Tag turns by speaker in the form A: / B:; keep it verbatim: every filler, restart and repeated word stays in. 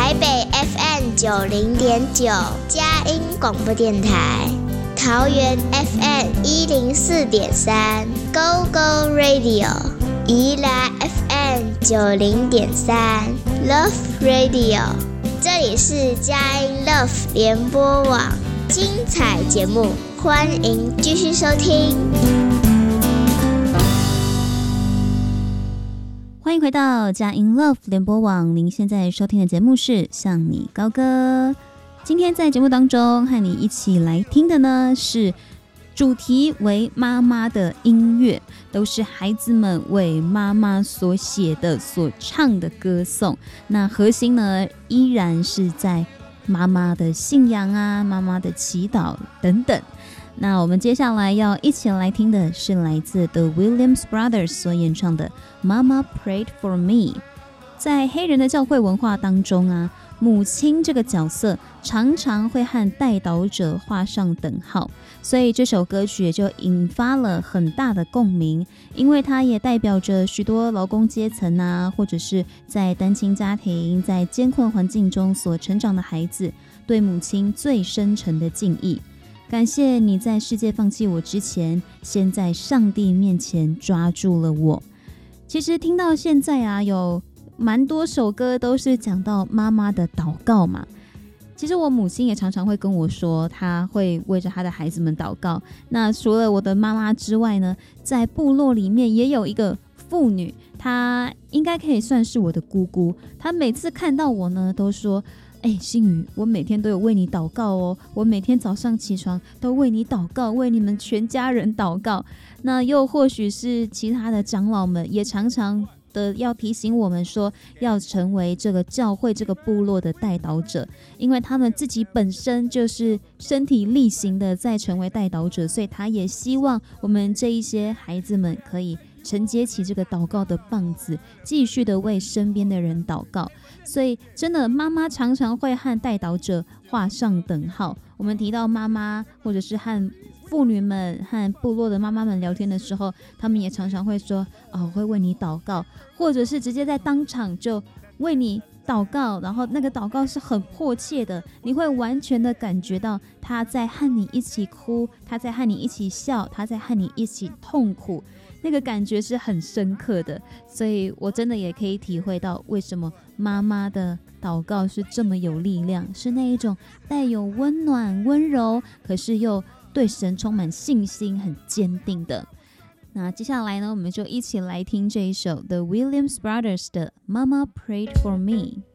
A: 台北 F M 九零点九佳音广播电台，桃园 F M 一零四点三 Go Go Radio， 宜兰 F M 九零点三 Love Radio。这里是佳音 Love 联播网，精彩节目，欢迎继续收听。
B: 欢迎回到佳音 Love 联播网，您现在收听的节目是向你高歌。今天在节目当中和你一起来听的呢，是主题为妈妈的音乐，都是孩子们为妈妈所写的所唱的歌颂。那核心呢依然是在妈妈的信仰啊，妈妈的祈祷等等。那我们接下来要一起来听的是来自 The Williams Brothers 所演唱的 Mama Prayed for Me。 在黑人的教会文化当中啊，母亲这个角色常常会和代祷者画上等号，所以这首歌曲也就引发了很大的共鸣，因为它也代表着许多劳工阶层啊，或者是在单亲家庭在艰困环境中所成长的孩子对母亲最深沉的敬意。感谢你在世界放弃我之前，先在上帝面前抓住了我。其实听到现在啊，有蛮多首歌都是讲到妈妈的祷告嘛。其实我母亲也常常会跟我说，她会为着她的孩子们祷告。那除了我的妈妈之外呢，在部落里面也有一个妇女，她应该可以算是我的姑姑。她每次看到我呢，都说哎，心宇，我每天都有为你祷告哦，我每天早上起床都为你祷告，为你们全家人祷告。那又或许是其他的长老们也常常的要提醒我们说，要成为这个教会这个部落的代祷者，因为他们自己本身就是身体力行的在成为代祷者，所以他也希望我们这一些孩子们可以承接起这个祷告的棒子，继续的为身边的人祷告。所以真的妈妈常常会和代祷者画上等号。我们提到妈妈或者是和妇女们和部落的妈妈们聊天的时候，他们也常常会说哦，会为你祷告，或者是直接在当场就为你祷告，然后那个祷告是很迫切的，你会完全的感觉到他在和你一起哭，他在和你一起笑，他在和你一起痛苦，那个感觉是很深刻的。所以我真的也可以体会到为什么妈妈的祷告是这么有力量，是那一种带有温暖温柔，可是又对神充满信心很坚定的。那接下来呢，我们就一起来听这一首 The Williams Brothers 的 Mama Prayed for Me。